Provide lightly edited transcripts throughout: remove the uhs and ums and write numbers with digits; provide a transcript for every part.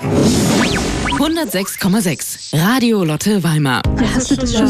106,6 Radio Lotte Weimar. Ja, hast du das schon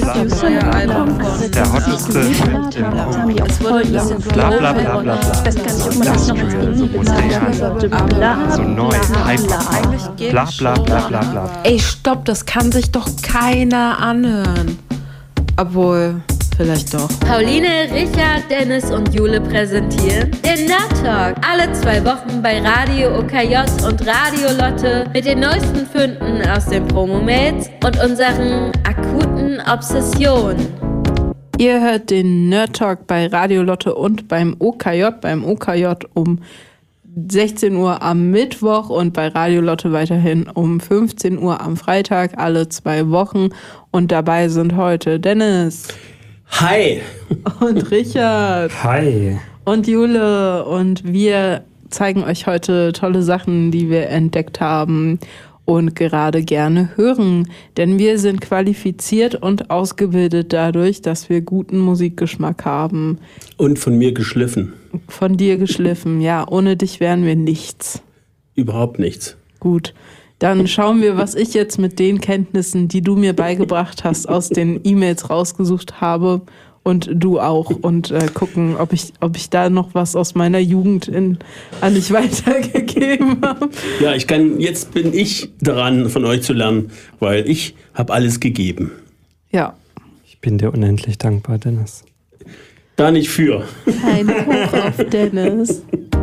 Der hotteste Schritt im Raum. Es wurde ein bisschen Bla bla bla bla bla. Ich weiß gar nicht, ob man das noch So modern, so neu, hyper. Bla bla bla bla bla. Ey, stopp, das kann sich doch keiner anhören. Obwohl, vielleicht doch. Pauline, Richard, Dennis und Jule präsentieren den Nerd Talk. Alle 2 Wochen bei Radio OKJ und Radio Lotte mit den neuesten Fünden aus den Promomails und unseren akuten Obsessionen. Ihr hört den Nerd Talk bei Radio Lotte und beim OKJ um 16 Uhr am Mittwoch und bei Radio Lotte weiterhin um 15 Uhr am Freitag, alle 2 Wochen. Und dabei sind heute Dennis. Hi! Und Richard. Hi! Und Jule. Und wir zeigen euch heute tolle Sachen, die wir entdeckt haben und gerade gerne hören. Denn wir sind qualifiziert und ausgebildet dadurch, dass wir guten Musikgeschmack haben. Und von mir geschliffen. Von dir geschliffen, ja. Ohne dich wären wir nichts. Überhaupt nichts. Gut. Dann schauen wir, was ich jetzt mit den Kenntnissen, die du mir beigebracht hast, aus den E-Mails rausgesucht habe und du auch und gucken, ob ich da noch was aus meiner Jugend an dich weitergegeben habe. Ja, jetzt bin ich dran, von euch zu lernen, weil ich habe alles gegeben. Ja. Ich bin dir unendlich dankbar, Dennis. Da nicht für. Ein Hoch auf Dennis.